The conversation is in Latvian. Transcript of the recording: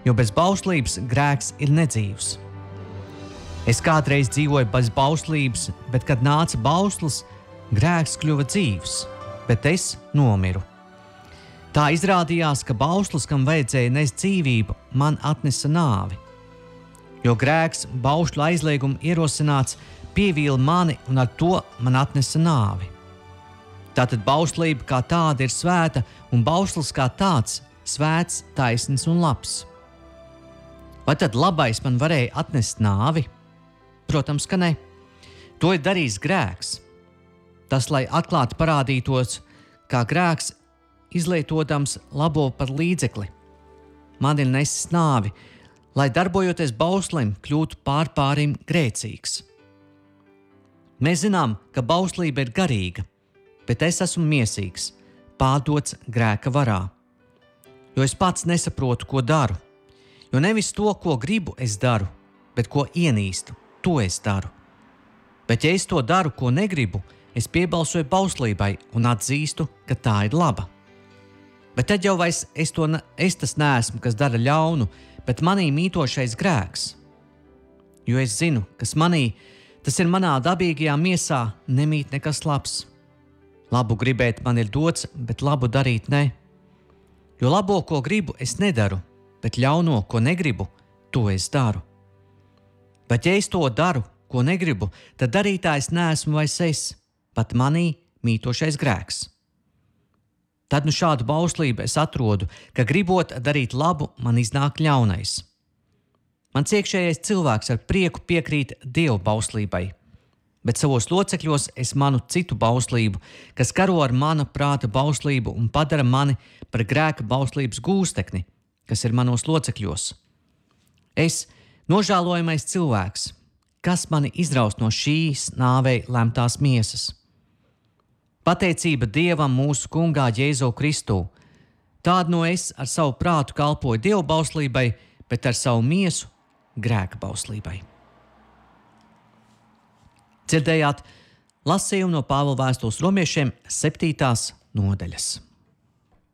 jo bez bauslības grēks ir nedzīvs. Es kādreiz dzīvoju bez bauslības, bet kad nāca bauslis, grēks kļuva dzīvs, bet es nomiru. Tā izrādījās, ka bauslis, kam vajadzēja nest dzīvību, man atnesa nāvi. Jo grēks, baušļu aizliegumu ierosināts, pievīla mani un ar to man atnesa nāvi. Tātad bauslība kā tāda ir svēta un bauslis kā tāds svēts, taisns un labs. Vai tad labais man varēja atnest nāvi? Protams, ka ne. To ir darījis grēks. Tas, lai atklāti parādītos, kā grēks izlietodams labo par līdzekli. Man ir nesis nāvi, lai darbojoties bauslim kļūtu pārim grēcīgs. Mēs zinām, ka bauslība ir garīga, bet es esmu miesīgs, pārdots grēka varā. Jo es pats nesaprotu, ko daru. Jo nevis to, ko gribu, es daru, bet ko ienīstu, to es daru. Bet ja es to daru, ko negribu, es piebalsoju bauslībai un atzīstu, ka tā ir laba. Bet tad jau vairs es tas neesmu, kas dara ļaunu, bet manī mītošais grēks. Jo es zinu, kas manī, tas ir manā dabīgajā miesā, nemīt nekas labs. Labu gribēt man ir dots, bet labu darīt ne. Jo labo, ko gribu, es nedaru, bet ļauno, ko negribu, to es daru. Bet ja es to daru, ko negribu, tad darītājs neesmu vairs es, pat manī mītošais grēks. Tad šādu bauslību es atrodu, ka gribot darīt labu, man iznāk ļaunais. Mans iekšējais cilvēks ar prieku piekrīt Dieva bauslībai, bet savos locekļos es manu citu bauslību, kas karo ar mana prāta bauslību un padara mani par grēka bauslības gūstekni, kas ir manos locekļos. Es, nožēlojamais cilvēks, kas mani izraust no šīs nāvei lemtās miesas. Pateicība Dievam mūsu Kungā Jēzu Kristu. Tādu no es ar savu prātu kalpoju Dieva bauslībai, bet ar savu miesu grēka bauslībai. Dzirdējāt lasījumu no Pāvila vēstules romiešiem 7. nodaļas.